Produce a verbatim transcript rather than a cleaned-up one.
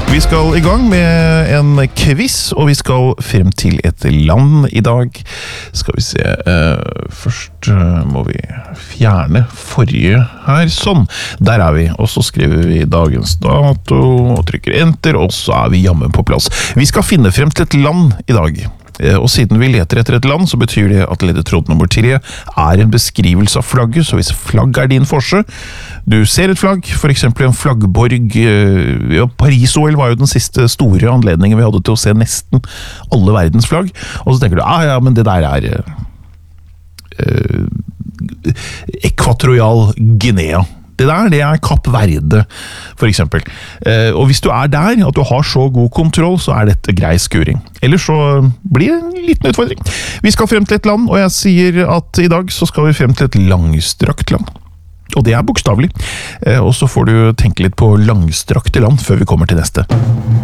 Vi skal i gang med en quiz, og vi skal frem til et land i dag. Skal vi se, uh, først uh, må vi fjerne forrige her, sånn. Der er vi, og så skriver vi dagens dato, og trykker enter, og så er vi jammen på plass. Vi skal finne frem til et land i dag. Og siden vi leter etter et land, så betyr det at ledetråd nummer tre er en beskrivelse av flagget, så hvis flagg er din forse, du ser et flagg, for eksempel en flaggborg, ja, Paris-O L var jo den siste store anledningen vi hadde til å se nesten alle verdens flagg, og så tenker du, ah ja, men det der er uh, Ekvatorial Guinea. Det der, det er Kapp Verde, for eksempel. Eh, og hvis du er der, at du har så god kontroll, så er dette grei skuring. Ellers så blir det en liten utfordring. Vi skal frem til et land, og jeg sier at i dag så skal vi frem til et langstrakt land. Og det er bokstavelig. Eh, og så får du tenke litt på langstrakte land før vi kommer til neste.